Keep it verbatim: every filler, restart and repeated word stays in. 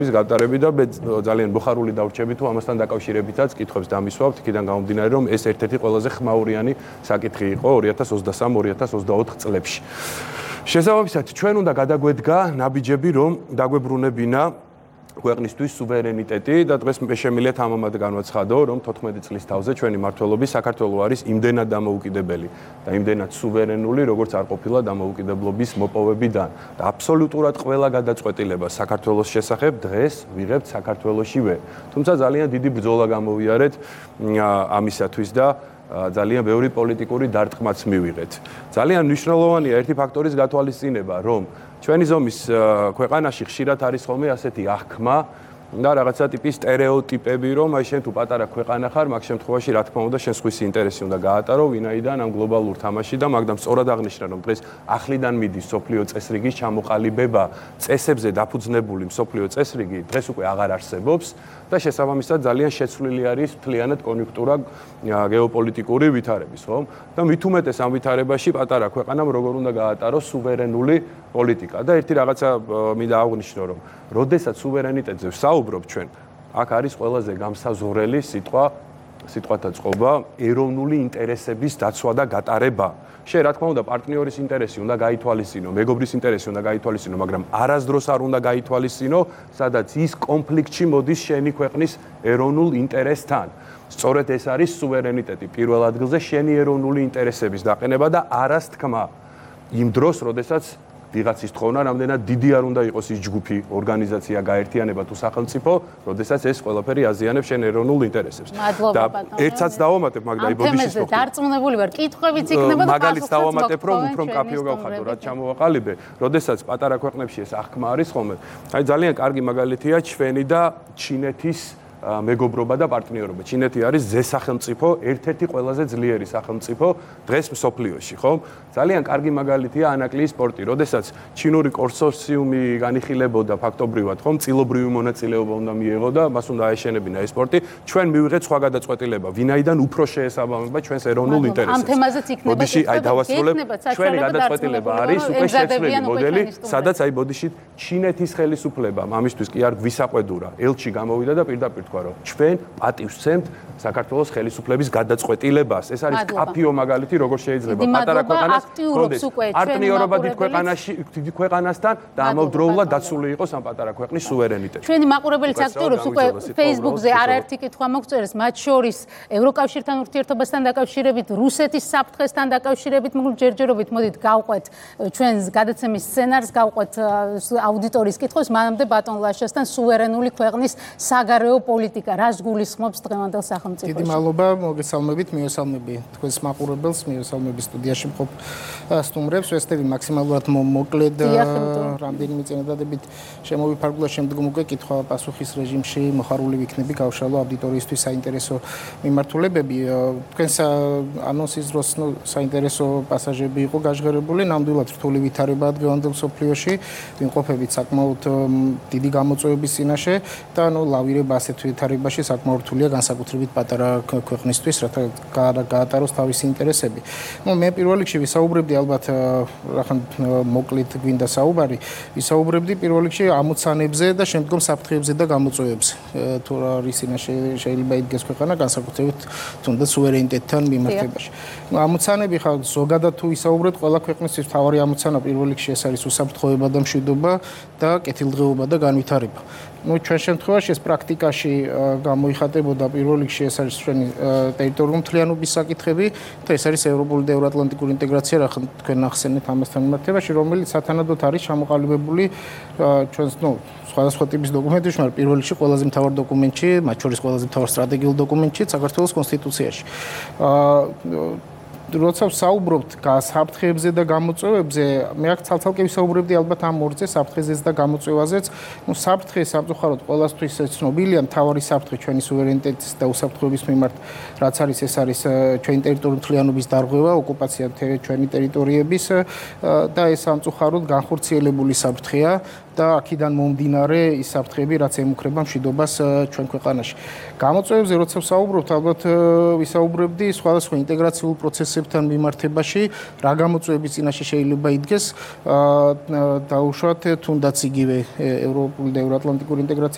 გატარები და მე ძალიან მოხარული დავრჩები თუ ამასთან დაკავშირებითაც კითხვებს დამისვავთ, იქიდან გამომდინარე, რომ ეს ერთ-ერთი ყველაზე ხმაურიანი საკითხი იყო ორი ათას ოცდასამ ორი ათას ოცდაოთხ წლებში. შესაბამისად, ჩვენ უნდა გადაგვედგა ნაბიჯები, რომ დაგვებრუნებინა ქვეყნისთვის სუვერენიტეტი და დღეს მე შემიძლია თამამად განვაცხადო, რომ თოთხმეტი წლის თავზე ჩვენი მმართველობის საქართველო არის იმდენად დამოუკიდებელი და იმდენად სუვერენული, როგორც არ ყოფილა დამოუკიდებლობის მოპოვებიდან. და აბსოლუტურად ყველა გადაწყვეტილება საქართველოს შესახებ დღეს ვიღებთ საქართველოშივე. თუმცა ძალიან დიდი ბრძოლა გამოვიარეთ ამისათვის და ძალიან ბევრი პოლიტიკური დარტყმაც მივიღეთ. ძალიან მნიშვნელოვანია ერთი ფაქტორის გათვალისწინება, რომ ჩვენი ზომის ქვეყანაში ხშირად არის ხოლმე ასეთი აღქმა და რაღაცა ტიპის სტერეოტიპები, რომ აი შენ თუ პატარა ქვეყანა ხარ, მაგ შემთხვევაში რა თქმა უნდა შენ სხვისი ინტერესი უნდა გაატარო, ვინაიდან ამ გლობალურ თამაში და მაგდამ სწორად აღნიშნა, რომ დღეს ახლიდან მიდის სოფლიო წესრიგის ჩამოყალიბება, წესებზე დაფუძნებული სოფლიო წესრიგი დღეს უკვე აღარ არსებობს და შესაბამისად ძალიან შეცვლილი არის მთლიანად კონიუნქტურა გეოპოლიტიკური ვითარების, ხო? და მით უმეტეს ამ ვითარებაში პატარა ქვეყანამ როგორ უნდა გაატაროს სუვერენული პოლიტიკა და ერთი რაღაცა მინდა აღვნიშნო, რომ როდესაც სუვერენიტეტზე ვსაუბრობ ჩვენ, აქ არის ყველაზე გამსაზღვრელი სიტყვა, სიტყვათა წყობა, ეროვნული ინტერესების დაცვა და გატარება. შენ რა თქმა უნდა პარტნიორის ინტერესი უნდა გაითვალისწინო, მეგობრის ინტერესი უნდა გაითვალისწინო, მაგრამ არასდროს არ უნდა გაითვალისწინო, სადაც ის კონფლიქტში მოდის შენი ქვეყნის ეროვნულ ინტერესთან. სწორედ ეს არის სუვერენიტეტი, პირველ ადგილზე შენი ეროვნული ინტერესების დაყენება და არას თქმა. იმ დროს, როდესაც ვიღაცის თხოვნა რამდენად დიდი არ უნდა იყოს ის ჯგუფი, ორგანიზაცია, გაერთიანება თუ სახელმწიფო, როდესაც ეს ყველაფერი აზიანებს შენ ეროვნულ ინტერესებს. და ერთსაც დავამატებ, მაგ დაიბოდიშის მოხდა. დარწმუნებული ვარ, კითხვებიც იქნება და მაგალითს დავამატებ, რომ უფრო მკაფიო გავხადო, რაც ჩამოვაყალიბე, როდესაც პატარა ქვეყნებში ეს აღქმა არის ხოლმე. აი ძალიან კარგი მაგალითია ჩვენი და ჩინეთის მეგობრობა და პარტნიორობა. ჩინეთი არის ზესახელმწიფო, ერთ-ერთი ყველაზე ძლიერი სახელმწიფო დღეს მსოფლიოში, ხო? ძალიან კარგი მაგალითია ანაკლიის პორტი, როდესაც ჩინური კონსორციუმი განიხილებოდა ფაქტობრივად, ხო, მწილობრივი მონაწილეობა უნდა მიეღო და მას უნდა აეშენებინა ეს პორტი, ჩვენ მივიღეთ სხვა გადაწყვეტილება, ვინაიდან უფრო შეესაბამება ჩვენს ეროვნულ ინტერესებს. ამ თემაზეც იქნება ბოდიში, აი დავასრულებ, ჩვენი გადაწყვეტილება არის უკვე შეცვლილი მოდელი, სადაც აი ბოდიში ჩინეთის ხელისუფლებამ ამისთვის კი არ გვისაყვედურა, ელჩი გამოვიდა და პირდაპირ რომ ჩვენ პატივს ვცემთ საქართველოს ხელისუფლების გადაწყვეტილებას. ეს არის კაფიო მაგალითი, როგორ შეიძლება პატარა ქვეყანას გქონდეს პარტნიორობა დიდ ქვეყანაში, დიდ ქვეყანასთან და ამავდროულად დაცული იყოს ამ პატარა ქვეყნის სუვერენიტეტი. ჩვენი მაყურებელიც აქტიურობს უკვე Facebook-ზე არაერთი კითხვა მოგწერეს, მათ შორის ევროკავშირთან ურთიერთობასთან დაკავშირებით, რუსეთის საფრთხესთან დაკავშირებით, მოკლედ ჯერჯერობით მოდით გავყვეთ ჩვენს გადაცემის სცენარს, გავყვეთ აუდიტორიის კითხვებს, მანამდე ბატონ ლაშასთან სუვერენული ქვეყნის საგარეო პოლიტიკა რას გულისხმობს დღევანდელ სახელმწიფოში? დიდი მადლობა, მოგესალმებით, მიესალმები თქვენს მაყურებელს, მიესალმები სტუდიაში მყოფ სტუმრებს. ვესწრები მაქსიმალურად მოკლედ რამდენიმე წინადადებით შემოვიფარგლა, შემდგომ უკვე კითხვა-პასუხის რეჟიმში მოხარული ვიქნები გავშალო აუდიტორიისთვის საინტერესო მიმართულებები. თქვენს ანონსის დროს საინტერესო პასაჟები იყო გაჟღერებული, ნამდვილად რთული ვითარებაა დღევანდელ მსოფლიოში, ვიმყოფებით საკმაოდ დიდი გამოწვევების წინაშე და ნუ ლავირება ასეთ ვითარებაში საკმაოდ რთულია განსაკუთრებით პატარა ქვეყნისთვის, რათა გაატაროს თავისი ინტერესები. ნუ მე პირველ რიგში ვისაუბრებდი ალბათ რახან მოკლედ გვინდა საუბარი, ვისაუბრებდი პირველ რიგში ამოცანებზე და შემდგომ საფრთხეებზე და გამოწვევებზე. თუ რა არის წინაშე შეიძლება იდგეს ქვეყანა განსაკუთრებით თუნდაც სუვერენიტეტთან მიმართებაში. ნუ ამოცანები ხა ზოგადად თუ ვისაუბრებთ, ყველა ქვეყნისთვის მთავარი ამოცანა პირველ რიგში ეს არის უსაფრთხოება და მშვიდობა და კეთილდღეობა და განვითარება. ნუ ჩვენ შემთხვევაში ეს პრაქტიკაში გამოიხატებოდა პირველ რიგში ეს არის ჩვენი ტერიტორიული მთლიანობის საკითხები და ეს არის ევროპული და ევროატლანტიკური ინტეგრაცია, რა თქვენ ახსენეთ ამასთან მიმართებაში, რომელიც სათანადოდ არის ჩამოყალიბებული ჩვენს ნუ სხვადასხვა ტიპის დოკუმენტებში, მაგრამ პირველ რიგში ყველაზე მთავარ დოკუმენტში, მათ შორის ყველაზე მთავარ სტრატეგიულ დოკუმენტში, საქართველოს კონსტიტუციაში. როცა ვსაუბრობთ საფრთხეებზე და გამოწვევებზე, მე აქ ცალ-ცალკე ვისაუბრებდი ალბათ ამ ორზე, საფრთხეზეც და გამოწვევაზეც. ნუ საფრთხე სამწუხაროდ ყველასთვის ცნობილია, მთავარი საფრთხე ჩვენი სუვერენიტეტის და უსაფრთხოების მიმართ, რაც არის ეს არის ჩვენი ტერიტორიული მთლიანობის დარღვევა, ოკუპაცია ჩვენი ტერიტორიების და ეს სამწუხაროდ განხორციელებული საფრთხეა და აქედან მომდინარე ის საფრთხეები, რაც ემუქრება მშვიდობას ჩვენ ქვეყანაში. გამოწვევებზე როცა ვსაუბრობთ, ალბათ ვისაუბრებდი სხვადასხვა ინტეგრაციულ პროცესებთან მიმართებაში, რა გამოწვევების წინაშე შეიძლება იდგეს, დაუშვათ თუნდაც იგივე ევროპული და ევროატლანტიკური ინტეგრაციის